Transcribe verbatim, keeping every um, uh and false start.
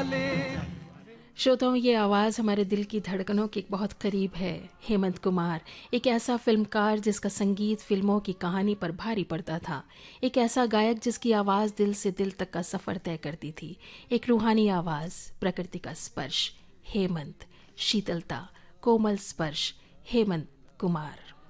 श्रोताओं, ये आवाज़ हमारे दिल की धड़कनों के बहुत करीब है। हेमंत कुमार एक ऐसा फिल्मकार जिसका संगीत फिल्मों की कहानी पर भारी पड़ता था, एक ऐसा गायक जिसकी आवाज़ दिल से दिल तक का सफ़र तय करती थी, एक रूहानी आवाज़, प्रकृति का स्पर्श। हेमंत, शीतलता, कोमल स्पर्श। हेमंत कुमार।